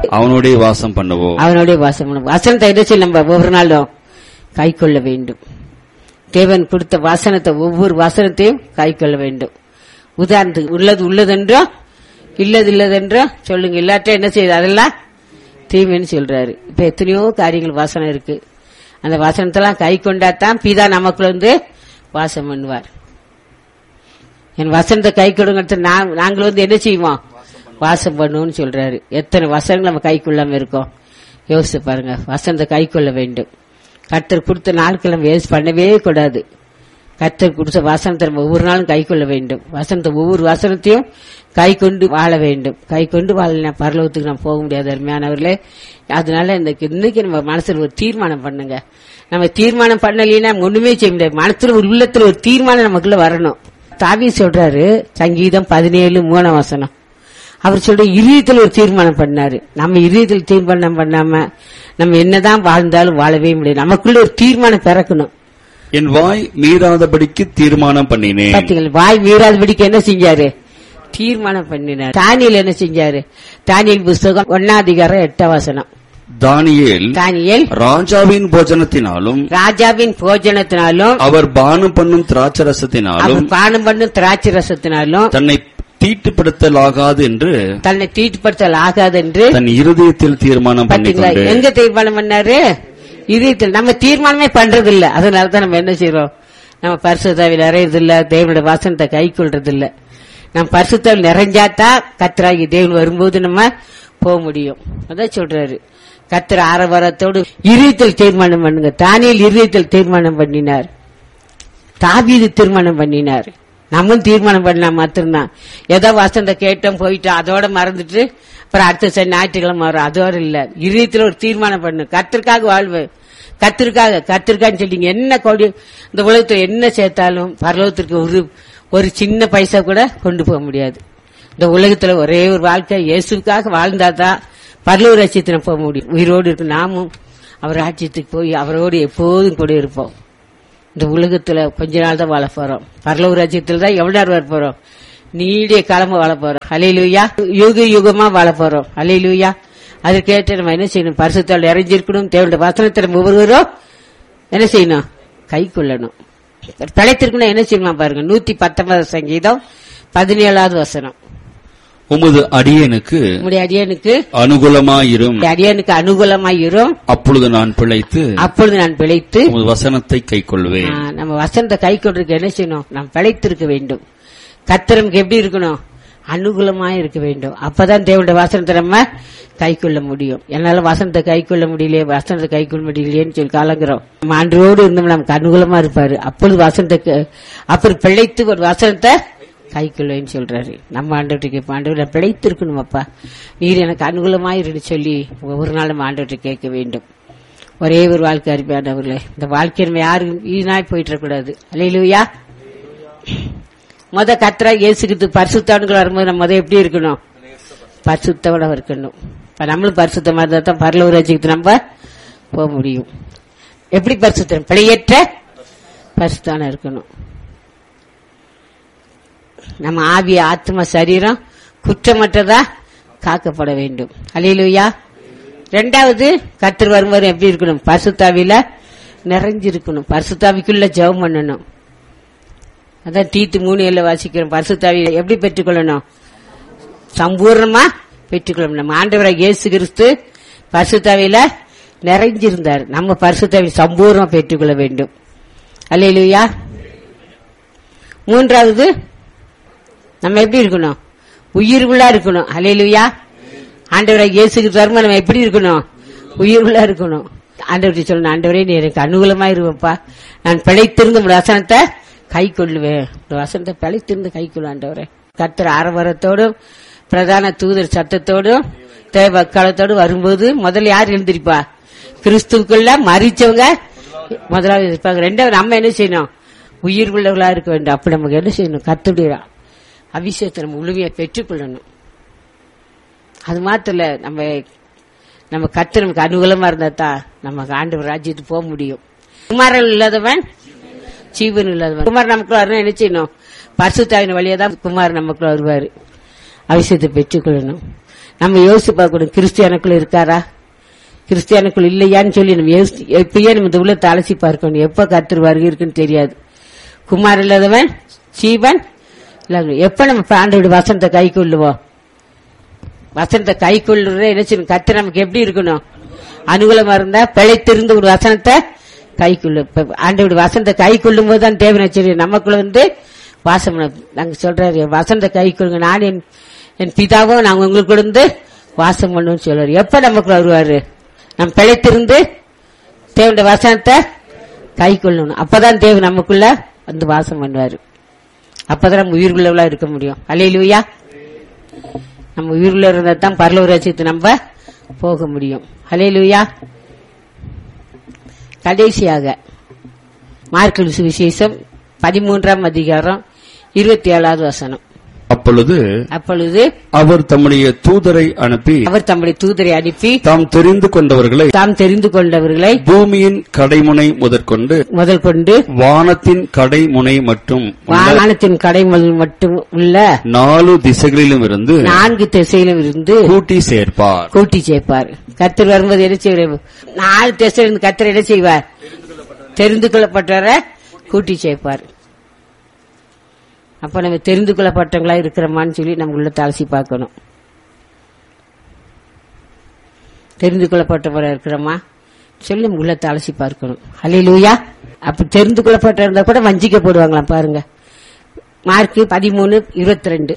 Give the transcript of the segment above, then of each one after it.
அவனுடைய வாசம் பண்ணுவோம். வசனத்தை என்ன செய்ய நம்ம ஒவ்வொரு நாளும் கை கொள்ள வேண்டும். தேவன் கொடுத்த வசனத்தை ஒவ்வொரு வசனத்தையும் கை கொள்ள வேண்டும். உதாரணத்துக்கு உள்ளது உள்ளதென்றோ இல்லது இல்லதென்றோ சொல்லுங்க. இல்லாட்ட என்ன செய்யுது? அதெல்லாம் தீமைன்னு சொல்றாரு. இப்ப எத்தனையோ காரியங்கள் வசனம் இருக்கு. அந்த வசனத்தெல்லாம் கை கொண்டாதான் பிதா நமக்குள்ள வாசம் பண்ணுவார். என் வசனத்தை கை கொடுங்க, நாங்கள் என்ன செய்வோம்? வாசம் பண்ணுவோம்னு சொல்றாரு. எத்தனை வசனங்கள் நம்ம கை கொள்ளாம இருக்கோம் யோசிச்சு பாருங்க. வசனத்தை கை கொள்ள வேண்டும். கர்த்தர் கொடுத்த நாட்கள் நம்ம வேஸ்ட் பண்ணவே கூடாது. கர்த்தர் கொடுத்த வசனத்தை நம்ம ஒவ்வொரு நாளும் கை கொள்ள வேண்டும். வசனத்தை ஒவ்வொரு வசனத்தையும் கை கொண்டு வாழ வேண்டும். கை கொண்டு வாழ பரலோகத்துக்கு நம்ம போக முடியாது அருமையானவர்களே. அதனால இன்னைக்கு நம்ம மனசுல ஒரு தீர்மானம் பண்ணுங்க. நம்ம தீர்மானம் பண்ணலைன்னா ஒண்ணுமே செய்ய முடியாது. மனசுல ஒரு உள்ளத்துல ஒரு தீர்மானம் நமக்குள்ள வரணும். தாவீது சொல்றாரு, சங்கீதம் 17:3 அவர் சொல்ற இதயத்தில் ஒரு தீர்மானம் பண்ணாரு. நம்ம இதயத்தில் தீர்மானம் பண்ணாம நம்ம என்னதான் வாழ்ந்தாலும் வாழவே முடியாது. நமக்குள்ள ஒரு தீர்மானம் பிறக்கணும். என் வாய் மீறாதபடிக்கு தீர்மானம் பண்ணினேன். பாத்தீங்களா? வாய் மீறாதபடிக்கு என்ன செஞ்சாரு? தீர்மானம் பண்ணினார். தானியேல் என்ன செஞ்சாரு? தானியேல் புஸ்தகம் 1:8 தானியேல் ராஜாவின் போஜனத்தினாலும் அவர் பானம் பண்ணும் திராட்சரசத்தினாலும் தன்னை தீட்டுப்படுத்தலாகாது என்று தன் இருதயத்தில் தீர்மானம் பண்ணினார். எங்க தீர்மானம் பண்ணாரு? இதயத்தில். நம்ம தீர்மானமே பண்றது இல்ல. அதனாலதான் நம்ம என்ன செய்யறோம்? நம்ம பரிசுத்தாவில் நிறையறதில்ல, தேவனுடைய வசனத்தை கை கொள்றது இல்ல. நம்ம பரிசுத்தாவில் நிறைஞ்சாதான் கர்த்தராகி தேவன் வரும்போது நம்ம போக முடியும். அதான் சொல்றாரு, கர்த்தர் ஆரவாரத்தோடு இதயத்தில் தீர்மானம் பண்ணுங்க. தானியேல் இதயத்தில் தீர்மானம் பண்ணினார். தாவீது தீர்மானம் பண்ணினார். நம்மளும் தீர்மானம் பண்ணலாம் மாத்திரம்தான். ஏதோ வசனத்தை கேட்டோம் போயிட்டோம், அதோட மறந்துட்டு அப்புறம் அடுத்த ஞாயிற்றுக்கிழமை வரும், அதோட இல்ல. இதயத்தில் ஒரு தீர்மானம் பண்ணு. கர்த்தருக்காக வாழ்வு, கர்த்தருக்கான்னு சொல்லிங்க. என்ன கொடி இந்த உலகத்துல என்ன சேர்த்தாலும் பரலோகத்திற்கு ஒரு சின்ன பைசா கூட கொண்டு போக முடியாது. இந்த உலகத்துல ஒரே ஒரு வாழ்க்கை இயேசுக்காக வாழ்ந்தாதான் பரலோக ராஜ்யத்துக்கு போக முடியும். உயிரோடு இருக்கு நாமும் அவர் ராஜ்யத்துக்கு போய் அவரோடு எப்போதும் கூட இருப்போம். இந்த உலகத்துல கொஞ்ச நாள் தான் வாழ போறோம். பரலோக ராஜ்யத்துல தான் எவ்வளவு நேரம் வர போறோம்? நீடிய காலமா வாழ போறோம். ஹல்லேலூயா. யுக யுகமா வாழ போறோம். ஹல்லேலூயா. அதற்கேற்ற நம்ம என்ன செய்யணும்? பரிசுத்தால் இறைஞ்சிருக்கணும். தேவனுடைய வசனத்தை நம்ம ஒவ்வொருவரும் என்ன செய்யணும்? கை கொள்ளணும். தலைத்திருக்கணும். என்ன செய்யணும் பாருங்க. 119 சங்கீதம் 17 உமது அடியேனுக்கு அனுகூலமாயிரும். அடியேனுக்கு அனுகூலமாயிரும். அப்பொழுது நான் பிழைத்து உமது வசனத்தை கை கொள்வேன். நம்ம வசனத்தை கை கொள்றதுக்கு என்ன செய்யணும்? நாம் பிழைத்திருக்க வேண்டும். கர்த்தருக்கு எப்படி இருக்கணும்? அனுகூலமா இருக்க வேண்டும். அப்பதான் தேவனுடைய வசனத்தை நம்ம கை கொள்ள முடியும். என்னால வசனத்தை கை கொள்ள முடியலையே, வசனத்தை கை கொள்ள முடியலையேன்னு சொல்லி கலங்குறோம். நம்ம ஆண்டோடு இருந்தோம், நமக்கு அனுகூலமா இருப்பாரு. அப்பொழுது வசனத்தை அப்புறம் பிழைத்து ஒரு வசனத்தை கை கொள்வேன்னு சொல்றாரு. நம்ம ஆண்டவருக்கு ஆண்டவரை பிழைத்திருக்கணும். அப்பா நீர் எனக்கு அனுகூலமாயிருந்து சொல்லி ஒவ்வொரு நாள் நம்ம ஆண்டவரை கேட்க வேண்டும். ஒரே ஒரு வாழ்க்கை அருமையானவர்களே, இந்த வாழ்க்கை நம்ம யாரும் வீணாய் போயிட்டு கூடாது. அல்லேலூயா. கர்த்தராகிய இயேசு கிறிஸ்து பரிசுத்தவான்கள் வரும்போது நம்ம எப்படி இருக்கணும்? பரிசுத்தோட இருக்கணும். இப்ப நம்மளும் பரிசுத்தமா இருந்தா தான் பரலோக ராஜ்யத்துக்கு நம்ம போக முடியும். எப்படி பரிசுத்தம்? பிழையற்ற பரிசுத்தான இருக்கணும். நம்ம ஆவி, ஆத்மா, சரீரம் குற்றமற்றதா காக்கப்பட வேண்டும். அல்லேலூயா. 2வது கர்த்தர் வரும்போது எப்படி இருக்கணும்? பரிசுத்தாவில நிறைஞ்சிருக்கணும். பரிசுத்தாவிக்குள்ள ஜெபம் பண்ணணும். அதான் தீத்து 3:7 வாசிக்கிறோம். பரிசுத்தாவி எப்படி பெற்றுக்கொள்ளணும்? சம்பூர்ணமா பெற்றுக்கொள்ளணும். நம்ம ஆண்டவராகிய இயேசு கிறிஸ்து பரிசுத்தாவில நிறைஞ்சிருந்தார். நம்ம பரிசுத்தாவி சம்பூர்ணமா பெற்றுக்கொள்ள வேண்டும். அல்லேலூயா. 3வது நம்ம எப்படி இருக்கணும்? உயிர்வுள்ளா இருக்கணும். அல்லேலூயா. ஆண்டவராகிய இயேசு கிறிஸ்து வரும்போது நம்ம எப்படி இருக்கணும்? உயிர்வுள்ளா இருக்கணும். ஆண்டவரை சொல்லணும், ஆண்டவரே நீ எனக்கு அனுகூலமா இருப்பா, நான் பிழைத்திருந்து வசனத்தை கை கொள்ளுவேன். வசனத்தை பிழைத்திருந்து கை கொள்ளும் ஆண்டவரே. கர்த்தர் ஆரவாரத்தோடும் பிரதான தூதர் சத்தத்தோடும் தேவக்காலத்தோடு வரும்போது முதல்ல யார் எழுந்திருப்பா? கிறிஸ்துக்குள்ள மரிச்சவங்க முதலாவது இருப்பாங்க. 2வது நம்ம என்ன செய்யணும்? உயிர் உள்ளவர்களா இருக்க வேண்டும். அப்படி நமக்கு என்ன செய்யணும்? கர்த்தருடைய அபிஷேகத்தை நம்ம முழுமையா பெற்றுக்கொள்ளணும். அது மாத்திரம் இல்ல, நம்ம கர்த்தர் நமக்கு அனுகூலமா இருந்தா தான் நமக்கு ஆண்டவர் ராஜ்யத்துக்கு போக முடியும். குமாரன் இல்லாதவன் ஜீவன் இல்லாதவன். குமார் நமக்குள்ள வரணும். என்ன செய்யணும்? பரிசுத்தாவின் வழியா தான் குமார் நமக்குள்ள வருவாரு. அபிஷேகத்தை பெற்றுக்கொள்ளணும். நம்ம யோசிச்சு பார்க்கணும், கிறிஸ்டியானுக்குள்ள இருக்காரா, கிறிஸ்டியானுக்குள் இல்லையான்னு சொல்லி நம்ம எப்பயே நம்ம இந்த உள்ளத்தை அலசி பார்க்கணும். எப்ப கர்த்தர் வருகை இருக்குன்னு தெரியாது. குமார் இல்லாதவன் சீவன் இல்ல. எப்ப நம்ம ஆண்டவருடைய வசனத்தை கை கொள்ளுவோம், வசனத்தை கை கொள்ளுற என்ன செய்யணும், கர்த்தர் நமக்கு எப்படி இருக்கணும், அனுகூலமா இருந்தா பிழைத்திருந்து ஒரு வசனத்தை கை கொள்ளு. ஆண்டவருடைய வசனத்தை கை கொள்ளும் போதுதான் தேவனாச்சரிய நமக்குள்ள வாசம். நாங்க சொல்றாரு, வசனத்தை கை கொள்ளுங்க, நான் என் பிதாவோ நாங்க உங்களுக்கு வாசம் பண்ணுவோம் சொல்றாரு. எப்ப நமக்குள்ள வருவாரு, நம்ம பிழைத்திருந்து தேவனுடைய வசனத்தை கை கொள்ளணும். அப்பதான் தேவன் நமக்குள்ள வந்து வாசம் பண்ணுவாரு. அப்பதான் நம்ம உயிர்குள்ளவளா இருக்க முடியும். அல்லேலூயா. நம்ம உயிர்குள்ள இருந்தா தான் பரலோக ராஜ்யத்துக்கு நம்ம போக முடியும். அல்லேலூயா. கடைசியாக மார்க்கு சுவிசேஷம் 13ஆம் அதிகாரம் 27வது வசனம். அப்பொழுது அவர் தம்முடைய தூதரை அனுப்பி தாம் தெரிந்து கொண்டவர்களை பூமியின் கடைமுனை முதற்கொண்டு வானத்தின் கடைமுனை மட்டும் உள்ள 4 திசைகளிலும் இருந்து கூட்டி சேர்ப்பார். கர்த்தர் வரும்போது என்ன செய்வார், 4 திசையிலிருந்து கர்த்தர் என்ன செய்வார், தெரிந்து கொள்ளப்பட்டவரை கூட்டி சேர்ப்பார். அப்ப நம்ம தெரிந்து கொள்ளப்பட்டவங்களா இருக்கிறோமான்னு சொல்லி நம்ம உள்ள அலசி பார்க்கணும். தெரிந்து கொள்ளப்பட்டவரா இருக்கிறோமா சொல்லி நம்ம உள்ள அலசி பார்க்கணும். அல்லேலூயா. அப்ப தெரிந்து கொள்ளப்பட்ட இருந்தா கூட வஞ்சிக்கப்படுவாங்களாம் பாருங்க. மார்க்கு 13:22.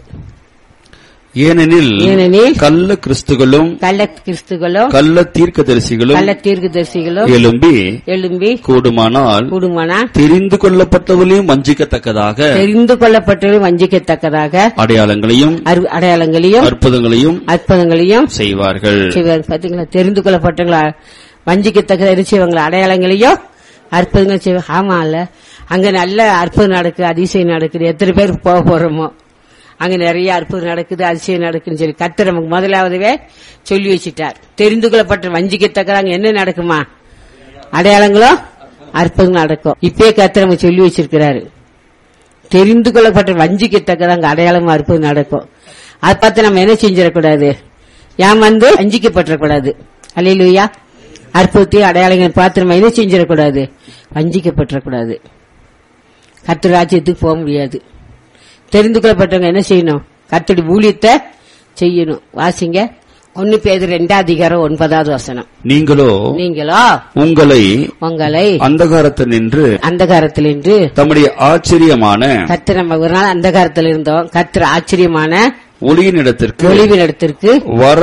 ஏனெனில் கள்ள கிறிஸ்துகளும் கள்ள தீர்க்கதரிசிகளும் எழும்பி கூடுமானால் தெரிந்து கொள்ளப்பட்டவர்களையும் வஞ்சிக்கத்தக்கதாக அடையாளங்களையும் அற்புதங்களையும் செய்வார்கள். பாத்தீங்களா, தெரிந்து கொள்ளப்பட்டவங்களா வஞ்சிக்கத்தக்க அடையாளங்களையும் அற்புதங்களும் செய்வாங்க. ஆமா இல்ல, அங்க நல்ல அற்புதம் நடக்குது, அதிசயம் நடக்குது. எத்தனை பேர் போக போறோமோ அங்க நிறைய அற்புதம் நடக்குது, அதிசயம் நடக்குன்னு சொல்லி கர்த்தர் நமக்கு முதலாவதுவே சொல்லி வச்சுட்டார். தெரிந்து கொள்ளப்பட்ட வஞ்சிக்கத்தக்க அங்க என்ன நடக்குமா, அடையாளங்களும் அற்புதம் நடக்கும். இப்பயே கர்த்தர் நமக்கு சொல்லி வச்சிருக்கிறாரு. தெரிந்து கொள்ளப்பட்ட வஞ்சிக்கத்தக்க அங்க அடையாளமும் அற்புதம் நடக்கும். அதை பார்த்து நம்ம என்ன செஞ்சிடக்கூடாது, வஞ்சிக்கப்பட்டக்கூடாது. அல்லேலூயா. அற்புதத்தையும் அடையாளங்கள் பார்த்து நம்ம என்ன செஞ்சிடக்கூடாது, வஞ்சிக்கப்பட்டக்கூடாது. கர்த்தர் ராஜ்யத்துக்கு போக முடியாது. தெரிந்து கொள்ளப்பட்டவங்க என்ன செய்யணும், கர்த்தருடைய ஊழியத்தை செய்யணும். வாசிங்க 1 பேதுரு 2ஆம் அதிகாரம் 9வது வசனம். நீங்களோ உங்களை அந்தகாரத்தினின்று தம்முடைய ஆச்சரியமான, கர்த்தர் நம்ம ஒரு நாள் அந்தகாரத்தில் இருந்தோம், கர்த்தர் ஆச்சரியமான ஒளிவினிடத்திற்கு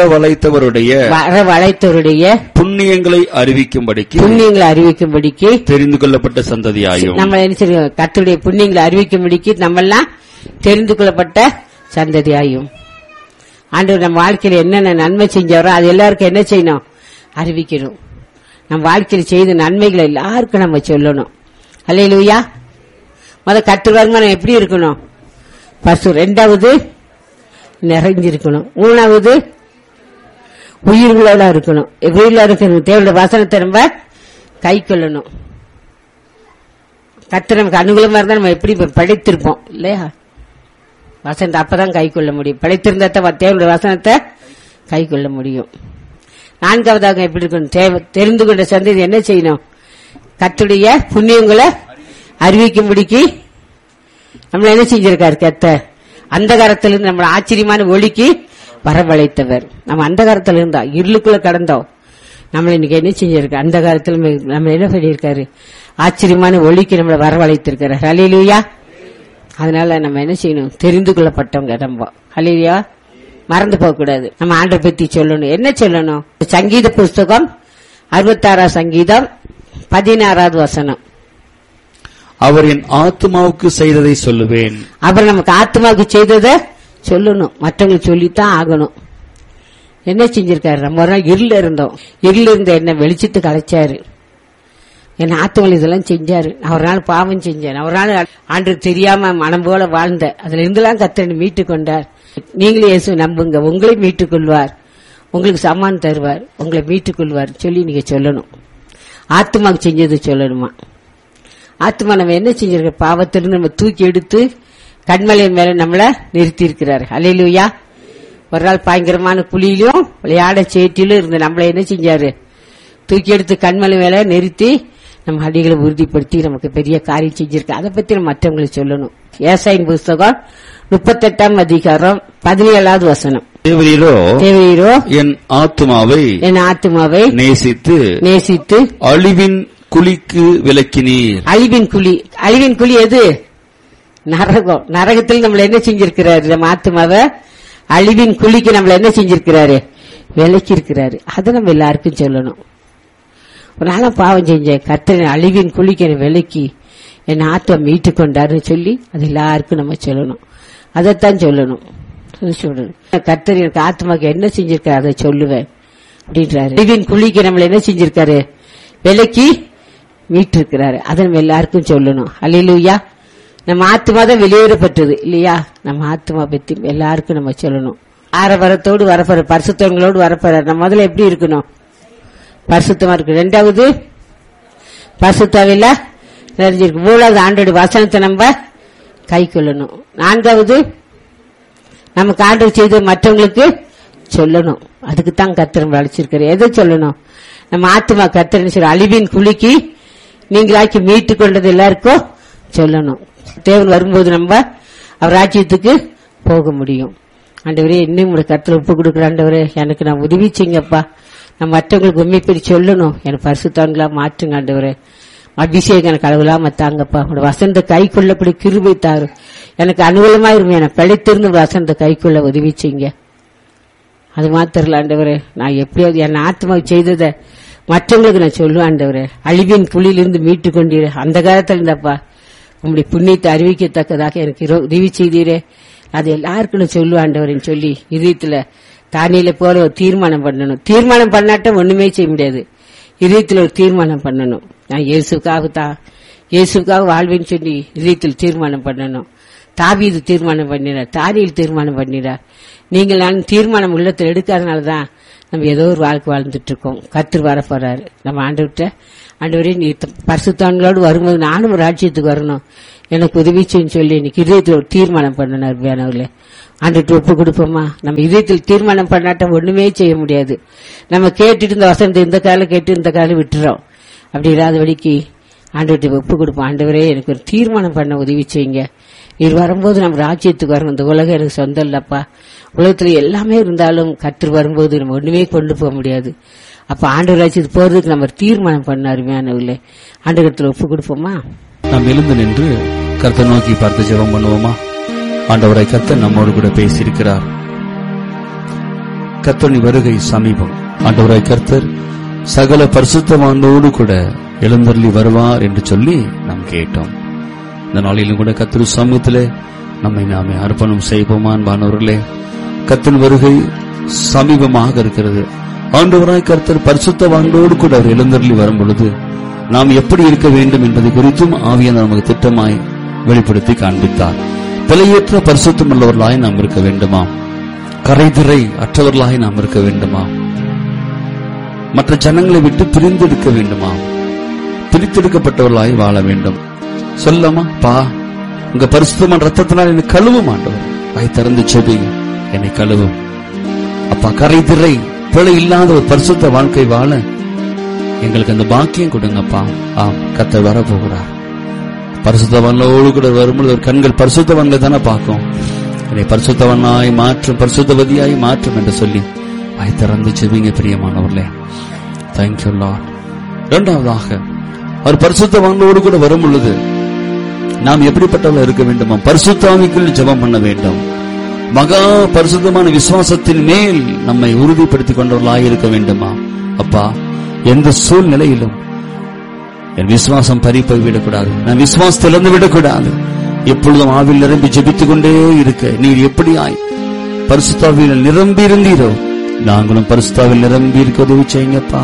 வரவழைத்தவருடைய புண்ணியங்களை அறிவிக்கும்படிக்கு தெரிந்து கொள்ளப்பட்ட சந்ததியாயும். நம்ம என்ன செய்யணும், கர்த்தருடைய புண்ணியங்களை அறிவிக்கும்படிக்கு நம்ம எல்லாம் தெரிந்து கொள்ளப்பட்ட சந்ததியாயும். ஆண்டவர் நம்ம வாழ்க்கையில என்னென்ன நன்மை செஞ்சாரோ அது எல்லாருக்கும் என்ன செய்யணும், அறிவிக்கணும். நம்ம வாழ்க்கையில் செய்த நன்மைகளை எல்லாருக்கும் நம்ம சொல்லணும். அல்லேலூயா. கர்த்தர் வருமானம் எப்படி இருக்கணும், பசு. 2வது நிறைஞ்சிருக்கணும். 3வது உயிர்களோட இருக்கணும். உயிரில் இருக்கணும். தேவனுடைய வசனத்தை நம்ம கை கொள்ளணும். கர்த்தர் நமக்கு அனுகூலமா இருந்தா நம்ம எப்படி படைத்திருப்போம் இல்லையா, வசனத்தை அப்பதான் கை கொள்ள முடியும். படைத்திருந்தா தேவனுடைய வசனத்தை கை கொள்ள முடியும். 4வதாக எப்படி இருக்கணும், தெரிந்து கொண்ட சந்ததி என்ன செய்யணும், கர்த்தருடைய புண்ணியங்களை அறிவிக்கும்படிக்கு நம்மள என்ன செஞ்சிருக்காரு, கர்த்தர் அந்தகாரத்திலிருந்து நம்மள ஆச்சரியமான ஒளிக்கு வரவழைத்தவர். நம்ம அந்தகாரத்தில் இருந்தா இருளுக்குள்ள கடந்தோம். நம்மள இன்னைக்கு என்ன செஞ்சிருக்காரு, அந்தகாரத்தில் நம்ம என்ன பண்ணிருக்காரு, ஆச்சரியமான ஒளிக்கு நம்மளை வரவழைத்திருக்காரு. ஹல்லேலூயா. அதனால நம்ம என்ன செய்யணும், தெரிந்து கொள்ளப்பட்டவங்க நம்ம. ஹல்லேலூயா. மறந்து போக கூடாது. நம்ம ஆண்டவரை பத்தி சொல்லணும். என்ன சொல்லணும், சங்கீத புஸ்தகம் 66ஆம் சங்கீதம் 16வது வசனம். அவர் என் ஆத்மாவுக்கு செய்ததை சொல்லுவேன். அவர் நமக்கு ஆத்மாவுக்கு செய்ததை சொல்லணும், மற்றவங்களுக்கு சொல்லித்தான் ஆகணும். என்ன செஞ்சிருக்காரு, நம்ம ஒரு நாள் இருள இருந்தோம், இருள இருந்த என்ன வெளிச்சத்துக்கு அழைச்சாரு. என் ஆத்மாவில் இதெல்லாம் செஞ்சாரு. நான் ஒரு நாள் பாவம் செஞ்சேன், ஒரு நாள் ஆண்டு தெரியாம மனம் போல வாழ்ந்த, அதுல இருந்தெல்லாம் கர்த்தர் மீட்டுக் கொண்டார். நீங்களே இயேசு நம்புங்க, உங்களை மீட்டுக் கொள்வார், உங்களுக்கு சமான் தருவார், உங்களை மீட்டுக் கொள்வார் சொல்லி நீங்க சொல்லணும். ஆத்மாவுக்கு செஞ்சது சொல்லணுமா. ஆத்மா நம்ம என்ன செஞ்சிருக்க, பாவத்திலிருந்து நம்ம தூக்கி எடுத்து கண்மலையின் மேல நம்மள நிறுத்தி இருக்கிறார். அல்லேலூயா. ஒரு நாள் பயங்கரமான குழியிலும் விளையாட சேற்றிலும் இருந்து நம்மள என்ன செஞ்சாரு, தூக்கி எடுத்து கண்மலை மேல நிறுத்தி நம்ம அடிகளை உறுதிப்படுத்தி நமக்கு பெரிய காரியம் செஞ்சிருக்கு. அதை பத்தி நம்ம மற்றவங்களுக்கு சொல்லணும். ஏசாயின் புஸ்தகம் 38ஆம் அதிகாரம் 17வது வசனம். தேவரீரோ என் ஆத்துமாவை நேசித்து அழிவின் குழிக்கு விலக்கினீர். அழிவின் குழி எது? நரகம். நரகத்தில் நம்மள என்ன செஞ்சிருக்கிறாரு? நம்ம ஆத்துமாவை அழிவின் குழிக்கு நம்மள என்ன செஞ்சிருக்கிறாரு? விலக்கி இருக்கிறாரு. அதை நம்ம எல்லாருக்கும் சொல்லணும். ஒரு நாளும் பாவம் செஞ்சேன், கர்த்தர் அழிவின் குழிக்கு என்னை விலக்கி என் ஆத்மா மீட்டு கொண்டாருன்னு சொல்லி அது எல்லாருக்கும் நம்ம சொல்லணும். அதைத்தான் சொல்லணும். கர்த்தர் எனக்கு ஆத்மாக்கு என்ன செஞ்சிருக்காரு அதை சொல்லுவேன் அப்படின்றாரு. அழிவின் குழிக்கு நம்மள என்ன செஞ்சிருக்காரு? விலக்கி மீட்டு இருக்கிறாரு. அதை நம்ம எல்லாருக்கும் சொல்லணும். அல்லேலூயா. நம்ம ஆத்மா தான் வெளியேறப்பட்டது இல்லையா? நம்ம ஆத்மா பத்தி எல்லாருக்கும் நம்ம சொல்லணும். ஆரவரத்தோடு வரப்போற பரிசுத்தங்களோடு வரப்போற நம்ம முதல்ல எப்படி இருக்கணும்? பரிசுத்தமா இருக்கு. ரெண்டாவது பரிசுத்தாவில நிறைஞ்சிருக்கு. மூணாவது ஆண்டோட வசனத்தை நம்ம கை கொள்ளணும். நான்காவது நமக்கு ஆண்டவர் செய்த மற்றவங்களுக்கு சொல்லணும். அதுக்குத்தான் கர்த்தர் அழைச்சிருக்காரு. எதை சொல்லணும்? நம்ம ஆத்மா கர்த்தர் அழிவின் குழிக்கு நீங்களாக்கி மீட்டு கொண்டது எல்லாருக்கும் சொல்லணும். தேவன் வரும்போது நம்ம அவர் ராஜ்யத்துக்கு போக முடியும். ஆண்டவரே, இன்னும் கர்த்தர் ஒப்பு கொடுக்குற ஆண்டவரே, எனக்கு நான் உதவி செய்யுங்கப்பா. நான் மற்றவங்களுக்கு உண்மைப்படி சொல்லணும். எனக்கு பரிசுத்தவான்களா மாற்றுங்க ஆண்டவரே. அபிஷேகம் எனக்கு அளவில்லாம தாங்கப்பா. உங்களோட வசந்த கை கொள்ளப்படி கிருபை தாரு. எனக்கு அனுகூலமா இருக்கும். எனக்கு பிழைத்திருந்து வசந்த கை கொள்ள உதவி செய்யுங்க. அது மாத்திரல ஆண்டவரே, நான் எப்படியாவது என் ஆத்மா செய்ததை மற்றவங்களுக்கு நான் சொல்லுவேன் ஆண்டவரே. அழிவின் குழியிலிருந்து மீட்டு கொண்டீரே. அந்த காலத்துல இருந்தப்பா உங்களுடைய புண்ணியத்தை அறிவிக்கத்தக்கதாக எனக்கு உதவி செய்தீரே. அது எல்லாருக்கும் நான் சொல்லுவேன் ஆண்டவரேன்னு சொல்லி இதயத்துல தானியலை போல ஒரு தீர்மானம் பண்ணணும். தீர்மானம் பண்ணாட்ட ஒண்ணுமே செய்ய முடியாது. இதயத்தில் ஒரு தீர்மானம் பண்ணணும். நான் இயேசுக்காக வாழ்வேன்னு சொல்லி இதயத்தில் தீர்மானம் பண்ணணும். தாவீது தீர்மானம் பண்ணினார், தானியேல் தீர்மானம் பண்ணினார். நீங்கள் நான் தீர்மானம் உள்ளத்தில் எடுக்காதனாலதான் நம்ம ஏதோ ஒரு வாழ்க்கை வாழ்ந்துட்டு இருக்கோம். கர்த்தர் வர போறாரு. நம்ம ஆண்டவரே நீ பரிசுத்தவான்களோடு வரும்போது நானும் ஒரு ராஜ்யத்துக்கு வரணும், எனக்கு உதவி செய்யன்னு சொல்லி இன்னைக்கு இதயத்தில் ஒரு தீர்மானம் பண்ணணும். அருமையானவர்களே, ஆண்டுட்டு ஒப்பு கொடுப்போமா? நம்ம இதயத்தில் தீர்மானம் பண்ணாட்ட ஒண்ணுமே செய்ய முடியாது. நம்ம கேட்டுட்டு இந்த வசனத்தை இந்த காலம் கேட்டு இந்த காலம் விட்டுறோம். அப்படி இல்லாத வழிக்கு ஆண்டுகிட்ட ஒப்பு கொடுப்போம். ஆண்டவரே, எனக்கு ஒரு தீர்மானம் பண்ண உதவி செய்யுங்க. நீர் வரும்போது நம்ம ராஜ்யத்துக்கு வரணும். இந்த உலகம் எனக்கு சொந்தம் இல்லப்பா. உலகத்துல எல்லாமே இருந்தாலும் கர்த்தர் வரும்போது நம்ம ஒண்ணுமே கொண்டு போக முடியாது. அப்ப ஆண்டவர் ராஜ்யத்துக்கு போறதுக்கு நம்ம தீர்மானம் பண்ண அருமையானவர்களே, ஆண்டவரத்துல ஒப்பு கொடுப்போமா? நாம் எழுந்து நின்று கர்த்தர் நோக்கி பார்த்து ஜெபம் பண்ணுவோமா? ஆண்டவரை, கர்த்தர் நம்மோடு கூட பேசியிருக்கிறார். கர்த்தரின் வருகை சமீபம். ஆண்டவரை, கர்த்தர் சகல பரிசுத்தவானோடு கூட எழுந்தருளி வருவார் என்று சொல்லி நாம் கேட்டோம். இந்த நாளிலும் கூட கர்த்தர் சமூகத்திலே நாமே அர்ப்பணம் செய்வோமா? அன்பானவர்களே, கர்த்தரின் வருகை சமீபமாக இருக்கிறது. ஆண்டவராய் கர்த்தர் பரிசுத்தவானோடு கூட அவர் எழுந்தருளி வரும் பொழுது நாம் எப்படி இருக்க வேண்டும் என்பதை குறித்தும் ஆவியானவர் நமக்கு திட்டமாய் வெளிப்படுத்தி காண்பித்தார். பிழையற்ற பரிசுத்தம் உள்ளவர்களாய் நாம் இருக்க வேண்டுமா? கரைதிரை அற்றவர்களாய் நாம் இருக்க வேண்டுமா? மற்ற ஜனங்களை விட்டு பிரிந்தெடுக்க வேண்டுமா? பிரித்தெடுக்கப்பட்டவர்களாய் வாழ வேண்டும். சொல்லாமா? பா, உங்க பரிசுத்தமான ரத்தத்தினால் என்னை கழுவும் ஆண்டவர். வாய் திறந்து செபிங்க, என்னை கழுவும் அப்பா. கரைதிரை பிழை இல்லாத ஒரு பரிசுத்த வாழ்க்கை வாழ எங்களுக்கு அந்த பாக்கியம் கொடுங்கப்பா. ஆம், கர்த்தர் வரப்போகிறார். பரிசுத்தவானோடு கூட வரும்போது ஒரு கண்கள் பரிசுத்தவான்களை தானே பார்க்கும். என்னை பரிசுத்தவனாய் மாற்றும், பரிசுத்தவதியாய் மாற்றும் என்று சொல்லி வாய் திறந்து செபிங்க பிரியமானவர்களே. Thank you Lord. இரண்டாவதாக, அவர் பரிசுத்தவானோடு கூட வரும் பொழுது நாம் எப்படிப்பட்டவர்கள் இருக்க வேண்டுமா? பரிசுத்தாவிக்குள் ஜெபம் பண்ண வேண்டும். மகா பரிசுத்தமான விசுவாசத்தின் மேல் நம்மை உறுதிப்படுத்திக் கொண்டவர்களாய் இருக்க வேண்டுமா? அப்பா, எந்த சூழ்நிலையிலும் என் விசுவாசம் பறிப்போய் விடக்கூடாது. நான் விசுவாசத்தை இழந்து விடக்கூடாது. எப்பொழுதும் ஆவில் நிரம்பி ஜெபித்துக் கொண்டே இருக்க நீர் எப்படியாய் பரிசுத்தாவியில் நிரம்பி இருந்தீரோ நாங்களும் பரிசுத்தாவில் நிரம்பி இருக்க உதவி செய்யுங்கப்பா.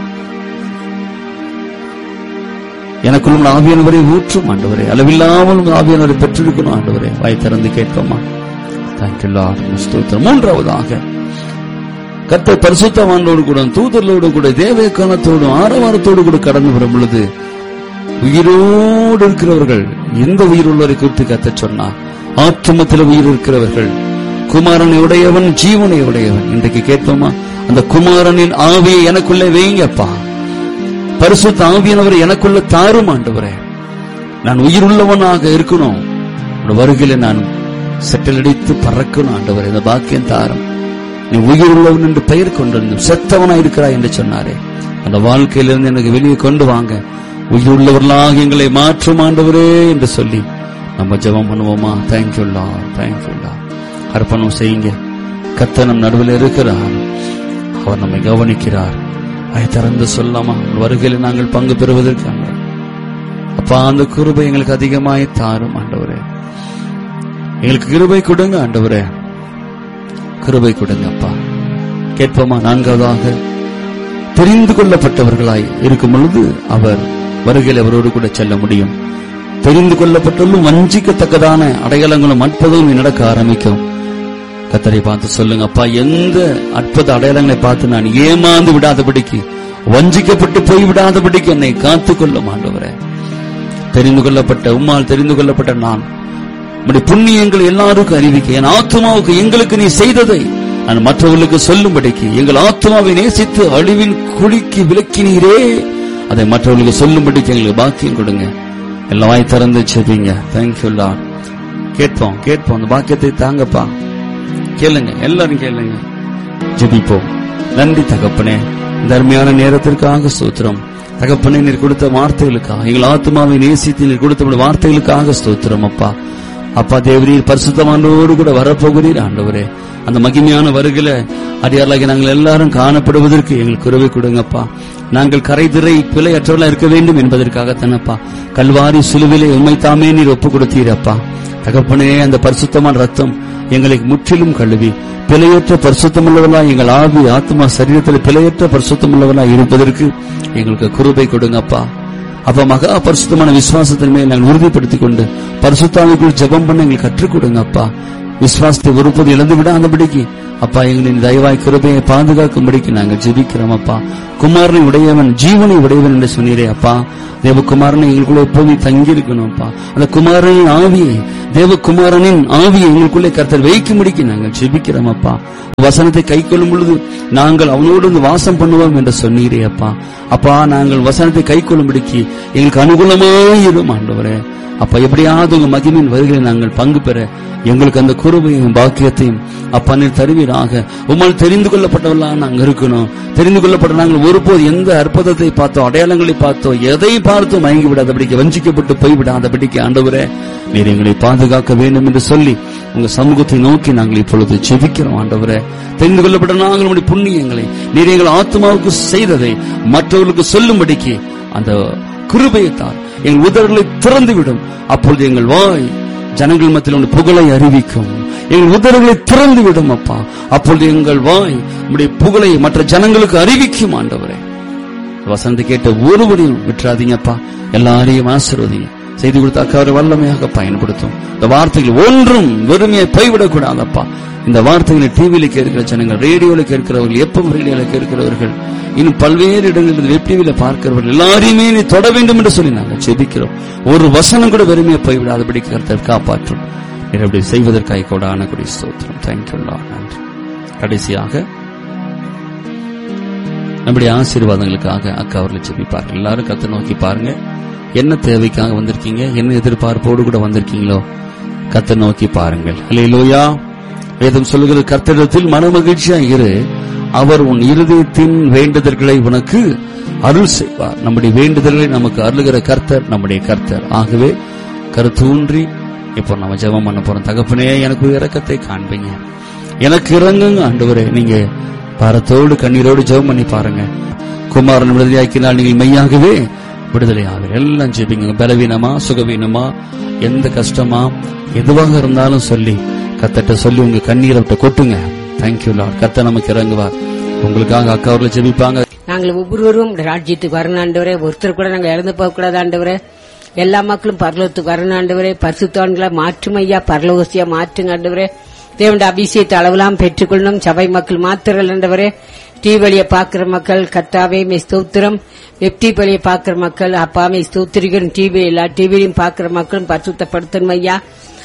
எனக்குள்ளும் ஆவியானவரை ஊற்றும் ஆண்டவரே. அளவில்லாமல் ஆவியானவரை பெற்றிருக்கணும் ஆண்டவரே. வாய் திறந்து கேட்போமா? Thank you Lord. ஸ்தோத்திரம். மூன்றாவதாக, கர்த்தர் பரிசுத்தவானோடு கூட தூதர்களோடு கூட தேவகானத்தோடு ஆரவாரத்தோடு கூட கடந்து வரும் பொழுது உயிரோடு இருக்கிறவர்கள், எந்த உயிர் உள்ளவரை குறித்து கர்த்தர் சொன்னார்? ஆத்துமத்தில் உயிர் இருக்கிறவர்கள், குமாரனை உடையவன் ஜீவனை உடையவன். இன்றைக்கு கேட்போமா? அந்த குமாரனின் ஆவியை எனக்குள்ளே வைங்கப்பா. பரிசுத்த ஆவியானவர் எனக்குள்ள தாரும் ஆண்டவரே. நான் உயிருள்ளவனாக இருக்கணும். வருகையில நான் செட்டலடித்து பறக்கணும் ஆண்டவரே. இந்த பாக்கியம் தாரும். நீ உயிருள்ளவன் என்று பெயர் கொண்டிருந்தும் செத்தவனா இருக்கிறாய் என்று சொன்னாரே. அந்த வாழ்க்கையிலிருந்து எனக்கு வெளியே கொண்டு வாங்க, உயிருள்ளவர்களாக எங்களை மாற்றும் ஆண்டவரே என்று சொல்லி நம்ம ஜெபம் பண்ணுவோமா? தேங்க்யூல்லா, தேங்க்யூல்லா. அர்ப்பணம் செய்யுங்க. கர்த்தர் நம் நடுவில் இருக்கிறார். அவர் நம்மை கவனிக்கிறார். அதை திறந்து சொல்லாமா? வருகையில் நாங்கள் பங்கு பெறுவதற்காக அப்பா அந்த கிருபை எங்களுக்கு அதிகமாய் தாரும் ஆண்டவரே. எங்களுக்கு கிருபை கொடுங்க ஆண்டவரே, கிருபை கொடுங்க அப்பா. கேட்போமா? நான்காவதாக, தெரிந்து கொள்ளப்பட்டவர்களாய் இருக்கும் பொழுது அவர் வருகையில் அவரோடு கூட செல்ல முடியும். தெரிந்து கொள்ளப்பட்டாலும் வஞ்சிக்கத்தக்கதான அடையாளங்களும் அற்புதங்களும் நடக்க ஆரம்பிக்கும். கர்த்தரை பார்த்து சொல்லுங்க, அப்பா எந்த அற்புத அடையாளங்களை பார்த்து நான் ஏமாந்து விடாதபடிக்கு, வஞ்சிக்கப்பட்டு போய் விடாதபடிக்கு என்னை காத்துக்கொள்ளும் ஆண்டவரே. தெரிந்து கொள்ளப்பட்ட உம்மால் தெரிந்து கொள்ளப்பட்ட நான் உம்முடைய புண்ணியங்கள் எல்லாருக்கும் அறிவிக்க, என் ஆத்மாவுக்கு எங்களுக்கு நீ செய்ததை நான் மற்றவர்களுக்கு சொல்லும்படிக்கு, எங்கள் ஆத்மாவை நேசித்து அழிவின் குழிக்கு விலக்கினீரே, அதை மற்றவர்களுக்கு சொல்லும்படிக்கு எங்களுக்கு பாக்கியம் கொடுங்க. எல்லாம் வாய் திறந்து செபிங்க. Thank you Lord. கேட்போம் கேட்போம். அந்த பாக்கியத்தை தாங்கப்பா. கேளுங்க, எல்லாரும் கேளுங்க. ஜெபிப்போம். நன்றி தகப்பனே, இந்த அருமையான நேரத்திற்காக ஸ்தோத்திரம். தகப்பனே, நீர் கொடுத்த வார்த்தைகளுக்காக, எங்கள் ஆத்மாவை நேசித்து நீர் கொடுத்த வார்த்தைகளுக்காக ஸ்தோத்திரம் அப்பா. அப்பா தேவரீர் பரிசுத்தமானோடு கூட வரப்போகிறீர் ஆண்டவரே. அந்த மகிமையான வருகையில அடியார்களாகி நாங்கள் எல்லாரும் காணப்படுவதற்கு எங்களுக்கு உறவை கொடுங்கப்பா. நாங்கள் கரைதிரை பிழையற்றவர்களா இருக்க வேண்டும் என்பதற்காகத்தானப்பா கல்வாரி சிலுவிலே உம்மை தாமே நீர் ஒப்பு கொடுத்தீரப்பா. தகப்பனே, அந்த பரிசுத்தமான ரத்தம் எங்களை முற்றிலும் கழுவி பிழையற்ற பரிசுத்தமுள்ளவர்களா, எங்கள் ஆவி ஆத்மா சரீரத்தில் பிழையற்ற பரிசுத்தமுள்ளவர்களா இருப்பதற்கு எங்களுக்கு கிருபை கொடுங்கப்பா. அப்ப மகா பரிசுத்தமான விசுவாசத்தின் மேல் நாங்கள் உறுதிப்படுத்திக் கொண்டு பரிசுத்தாவிக்குள் ஜெபம் பண்ண எங்களுக்கு கற்றுக் கொடுங்க அப்பா. விசுவாசத்தை ஒருபோது இழந்து விடாதபடிக்கு அப்பா எங்களின் தயவாய் கிருபையை பாதுகாக்கும்படிக்கு நாங்கள் ஜெபிக்கிறோம் அப்பா. குமாரனை உடையவன் ஜீவனை உடையவன் என்று சொன்னீரே அப்பா. தேவகுமாரனை எங்களுக்குள்ள எப்போது தங்கி இருக்கணும் அப்பா. அந்த குமாரனின் ஆவியை, தேவகுமாரனின் ஆவியை எங்களுக்குள்ளே கர்த்தர் வைக்கும்படிக்கு நாங்கள் ஜெபிக்கிறோம் அப்பா. வசனத்தை கை கொள்ளும் பொழுது நாங்கள் அவனோடு வாசம் பண்ணுவோம் என்று சொன்னீரே அப்பா. அப்பா, நாங்கள் வசனத்தை கை கொள்ளும்படிக்கு எங்களுக்கு அனுகூலமாயிரும் ஆண்டவரே. அப்ப எப்படியாவது உங்க மகிமையின் வருகையை நாங்கள் பங்கு பெற எங்களுக்கு அந்த கிருபையும் பாக்கியத்தையும் அப்பா நீர் தருவீராக. உம்மால் தெரிந்து கொள்ளப்பட்டவர்களாக நாங்கள் இருக்கணும். தெரிந்து கொள்ளப்பட்ட நாங்கள் ஒருபோது எந்த அற்புதத்தை பார்த்தோம், அடையாளங்களை பார்த்தோம், எதை பார்த்தோம் மயங்கி விடாதபடிக்கு, வஞ்சிக்கப்பட்டு போய்விடாதபடிக்கு ஆண்டவரே நீர் எங்களை பாதுகாக்க வேண்டும் என்று சொல்லி உங்க சமூகத்தை நோக்கி நாங்கள் இப்பொழுது ஜெபிக்கிறோம் ஆண்டவரே. தெரிந்து கொள்ளப்பட்ட நாங்கள் உங்களுடைய புண்ணியங்களை நீர் எங்கள் ஆத்மாவுக்கு செய்ததை மற்றவர்களுக்கு சொல்லும்படிக்கு அந்த கிருபையைத்தான் எங்கள் உதடுகளை திறந்துவிடும். அப்பொழுது எங்கள் வாய் ஜனங்கள் மத்தியில் புகழை அறிவிக்கும். எங்கள் உதடுகளை திறந்து விடும் அப்பா. அப்பொழுது எங்கள் வாய் உம்முடைய புகழை மற்ற ஜனங்களுக்கு அறிவிக்கும் ஆண்டவரே. வசனத்தை கேட்ட ஒருவரையும் விட்டுறாதீங்கப்பா. எல்லாரையும் ஆசீர்வதிங்க. செய்து கொடுத்த அக்காவை வல்லமையாக பயன்படுத்தும். இந்த வார்த்தைகள் ஒன்றும் வெறுமையை போய்விடக்கூடாதப்பா. இந்த வார்த்தைகளை டிவியில கேட்கிற ஜனங்கள், ரேடியோல கேட்கிறவர்கள், எப்பவும் ரேடியோல கேட்கிறவர்கள், இன்னும் பல்வேறு இடங்களில் வெப் டிவியில பார்க்கிறவர்கள் எல்லாரையுமே நீ தொட வேண்டும் என்று சொல்லி நாங்கள் ஜெபிக்கிறோம். ஒரு வசனம் கூட வெறுமையை போய்விடாதபடி கர்த்தர் காப்பாற்றும். அப்படி செய்வதற்காக கூட ஆனக்கூடிய ஸ்தோத்திரம். Thank you Lord. நன்றி. கடைசியாக நம்முடைய ஆசீர்வாதங்களுக்காக அக்கா அவர்களை ஜெபிப்பார்கள். எல்லாரும் கர்த்தரை நோக்கி பாருங்க. என்ன தேவைக்காக வந்திருக்கீங்க, என்ன எதிர்பார்ப்போடு கூட வந்திருக்கீங்களோ கர்த்தரை நோக்கி பாருங்கள். அல்லேலூயா. வேதம் சொல்லுகிறது, கர்த்தரிடத்தில் மனமகிழ்ச்சியா இரு, அவர் உன் இருதயத்தின் வேண்டுதல்களை உனக்கு அருள் செய்வார். நம்முடைய வேண்டுதல்களை நமக்கு அருளுகிற கர்த்தர் நம்முடைய கர்த்தர். ஆகவே கருத்தூன்றி இப்போ நம்ம ஜெபம் பண்ண போறோம். தகப்பனே, எனக்கு இரக்கத்தை காண்பீங்க, எனக்கு இறங்குங்க ஆண்டவரே. நீங்க பாரத்தோடு கண்ணீரோடு ஜெபம் பண்ணி பாருங்க. குமாரன் விடுதலையாக்கினால் நீங்கள் மெய்யாகவே விடுதலை ஆகும். எல்லாம் ஜெபிங்க. பலவீனமா, சுகவீனமா, எந்த கஷ்டமா, எதுவாக இருந்தாலும் சொல்லி கர்த்தர்ட்ட சொல்லி உங்க கண்ணீரை விட்டு கொட்டுங்க. Thank you Lord. கர்த்தர் நமக்கு இறங்குவார். உங்களுக்காக அக்கா அவர்களை ஜெபிப்பாங்க. நாங்கள் ஒவ்வொருவரும் ராஜ்யத்துக்கு வரணும் ஆண்டவரே. ஒருத்தர் கூட நாங்கள் இழந்து போக கூடாது ஆண்டவரே. எல்லா மக்களும் பரலோகத்துக்கு வரணும் ஆண்டவரே. பரிசுத்தவான்களா மாற்றும் ஐயா, பரலோகசியா மாற்றுங்க ஆண்டவரே. தேவனுடைய அபிஷேகத்தை அளவெல்லாம் பெற்றுக்கொள்ளணும். சபை மக்கள் மாத்திரல் ஆண்டவரே. டிவி வழியை பார்க்கிற மக்கள் கர்த்தாவே மே ஸ்தோத்திரம். வெப்டி வழியை பார்க்கிற மக்கள் அப்பாமே ஸ்தோத்திரிக்கிறோம். டிவி எல்லா டிவிலையும் பார்க்கிற மக்களும் பரிசுத்தப்படுத்தணும் ஐயா.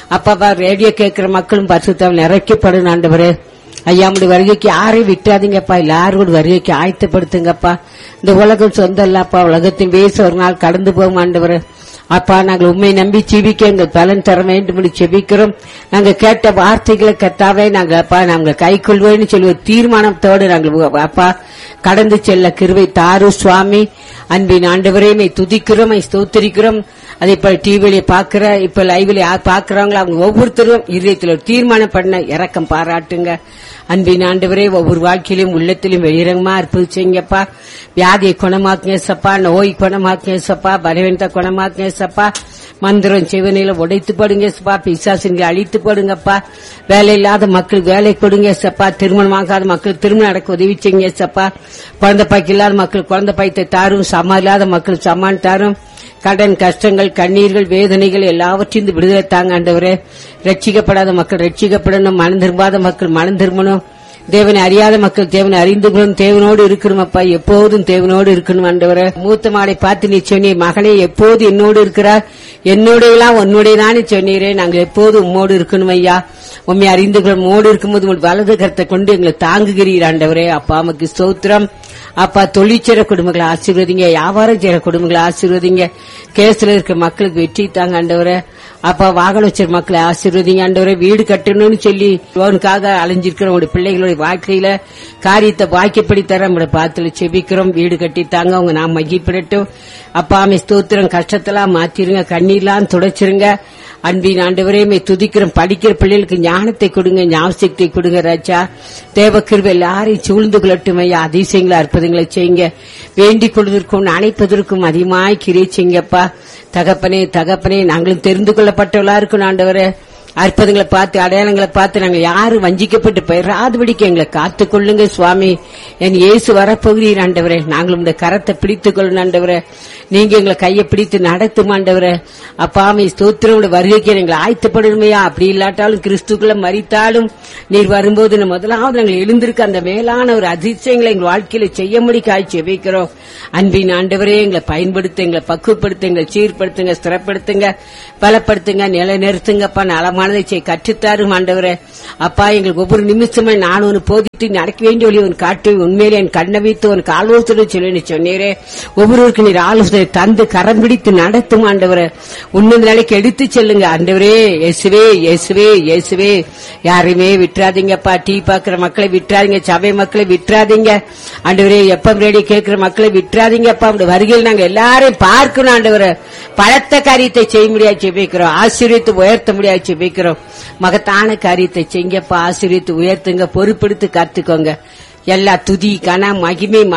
அப்பா ரேடியோ கேட்கிற மக்களும் பரிசுத்தாவில் நிறைக்கப்படும் ஆண்டவரே. ஐயா உடைய வருகைக்கு யாரையும் விட்டாதீங்கப்பா, எல்லாரும் வருகைக்கு ஆயத்தப்படுத்துங்கப்பா. இந்த உலகம் சொந்தம் இல்லப்பா, உலகத்தின் பேச ஒரு நாள் கடந்து போகும் ஆண்டவரே. அப்பா நாங்கள் உண்மை நம்பி செபிக்க எங்கள் பலன் தர வேண்டும் செபிக்கிறோம். நாங்க கேட்ட வார்த்தைகளை கத்தாவே நாங்கள் கை கொள்வேன்னு சொல்லி ஒரு தீர்மானத்தோடு நாங்கள் அப்பா கடந்து செல்ல கிருபை தாரு சுவாமி. அன்பின் ஆண்டவரே துதிக்கிறோம், ஸ்தோத்திரிக்கிறோம். அதே போல டிவியில பாக்குற இப்ப லைவ்ல பாக்குறவங்க அவங்க ஒவ்வொருத்தரும் இதயத்தில் ஒரு தீர்மானம் பண்ண இரக்கம் பாராட்டுங்க. அன்பின் ஆண்டவரே ஒவ்வொரு வாழ்க்கையிலும் உள்ளத்திலும் வெளிரங்கமா இருப்பதுப்பா. வியாதியை குணமாக்குங்க சப்பா, நோய் குணமாக்குங்க சப்பா, பலவீனத்தை குணமாக்குங்க சப்பா. மந்திரம் செவனையில உடைத்து போடுங்க சப்பா, பிசாசுங்க அழித்து போடுங்கப்பா. வேலை இல்லாத மக்கள் வேலை கொடுங்க சப்பா, திருமணமாகாத மக்கள் திருமணம் நடக்க உதவி செய்யுங்க சப்பா. குழந்தை பாய்க்கு இல்லாத மக்கள் குழந்தை பாய்த்தை தாரும், சமா இல்லாத மக்கள் சமான் தாரும். கடன் கஷ்டங்கள் கண்ணீர்கள் வேதனைகள் எல்லாவற்றையும் விடுதலை தாங்க ஆண்டவரே. ரட்சிக்கப்படாத மக்கள் ரட்சிக்கப்படணும், மனம் திரும்பாத மக்கள் மனம் திரும்பணும். தேவனை அறியாத மக்கள் தேவனை அறிந்து கொள்ளும், தேவனோடு இருக்கணும் அப்பா, எப்போதும் தேவனோடு இருக்கணும் ஆண்டவரே. மூத்த மாடை பார்த்து நீ சொன்னீர், மகனே எப்போது என்னோடு இருக்கிறார், என்னோடையெல்லாம் உன்னுடையதானே சொன்னீரே, நாங்கள் எப்போது உம்மோடு இருக்கணும் ஐயா. உண்மை அறிந்து கொள்ளும், மோடு இருக்கும்போது உங்கள் வலது கரத்தை கொண்டு எங்களை தாங்குகிறீர் ஆண்டவரே. அப்பா நமக்கு ஸ்தோத்திரம். அப்பா தொழிற்சேர குடும்பங்களை ஆசீர்வதிங்க, வியாபாரம் செய்யற குடும்பங்களை ஆசீர்வதிங்க. கேஸ்ல இருக்க மக்களுக்கு வெற்றி தாங்க ஆண்டவரே. அப்பா வாகன வச்ச மக்களை ஆசீர்வதிங்க ஆண்டவரே. வீடு கட்டணும்னு சொல்லி லோனுக்காக அலைஞ்சிருக்கிற உங்களுடைய பிள்ளைகளுடைய வாழ்க்கையில காரியத்தை வாய்க்கப்படி தர நம்மளோட பாத்துல செபிக்கிறோம். வீடு கட்டித்தாங்க, அவங்க நாம் மகிழ்ப்படட்டும். அப்பா அமை ஸ்தோத்திரம். கஷ்டத்தெல்லாம் மாத்திருங்க, கண்ணீர்லாம் துடைச்சிருங்க. அன்பின் ஆண்டவரே துதிக்கிறோம். படிக்கிற பிள்ளைகளுக்கு ஞானத்தை கொடுங்க, ஞாபகத்தை கொடுங்க ராஜா. தேவக்கிருபை எல்லாரையும் சூழ்ந்து கொள்ளட்டும் ஐயா. அதிசயங்களா அற்புதங்களை செய்யுங்க. வேண்டிக் கொள்வதற்கும் அணைப்பதற்கும் அதிகமாய் கிரியை செய்யுங்கப்பா. தகப்பனே தகப்பனே நாங்களும் தெரிந்து கொள்ளப்பட்டவளா இருக்கணும் ஆண்டவரே. அற்புதங்களை பார்த்து அடையாளங்களை பார்த்து நாங்கள் யாரும் வஞ்சிக்கப்பட்டு பெயராதபடிக்கு எங்களை காத்துக் கொள்ளுங்க சுவாமி. என் இயேசு வரப்போகிறீர் ஆண்டவரே. நாங்களும் இந்த கரத்தை பிடித்துக் கொள்ளணும் ஆண்டவரே. நீங்க எங்களை கையை பிடித்து நடத்தும் ஆண்டவரே. அப்பாமை ஸ்தோத்திரம் வருகைக்கு எங்களை ஆயத்தப்படணுமையா. அப்படி இல்லாட்டாலும் கிறிஸ்துக்குள்ள மரித்தாலும் நீர் வரும்போது முதலாவது நாங்கள் எழுந்திருக்க அந்த மேலான ஒரு அதிசயங்களை எங்கள் வாழ்க்கையில செய்ய முடிக்காய் செபிக்கிறோம். அன்பின் ஆண்டவரே எங்களை பயன்படுத்த, எங்களை பக்குவப்படுத்த, எங்களை சீர்படுத்துங்க, ஸ்திரப்படுத்துங்க, பலப்படுத்துங்க, நிலைநிறுத்துங்கப்பா. நலமானதை செய்ய கற்றுத்தாரும் ஆண்டவரே. அப்பா எங்களுக்கு ஒவ்வொரு நிமிஷமும் நான் ஒன்று போதித்து நடக்க வேண்டிய ஒளி உன் காட்டு உண்மையிலே என் கண்ணை வைத்து உனக்கு ஆலோசனை சொல்லி சொன்னீரே. ஒவ்வொருவருக்கு நீர் ஆலோசனை தந்து கரம் பிடித்து நடத்தும் ஆண்டவரே. உன்னத நிலைக்கு எடுத்து செல்லுங்க ஆண்டவரே. இயேசுவே இயேசுவே இயேசுவே. யாரையுமே விட்டுறாதீங்கப்பா. டீ பாக்குற மக்களை விட்டுறாதீங்க, சபை மக்களை விட்டுறாதீங்க ஆண்டவரே. எப்ப ரேடியோ கேட்கிற மக்களை விட்டுறாதீங்கப்பா. அப்படி வருகையில் நாங்க எல்லாரையும் பார்க்கணும் ஆண்டவரே. பலத்த காரியத்தை செய்ய முடியாது செபிக்கிறோம், ஆசீர்வதித்து உயர்த்த முடியாது செபிக்கிறோம். மகத்தான காரியத்தை செய்யப்பா, ஆசீர்வதித்து உயர்த்துங்க, பொறுப்பெடுத்து காத்துக்கோங்க. எல்லா துதி கன மகிமை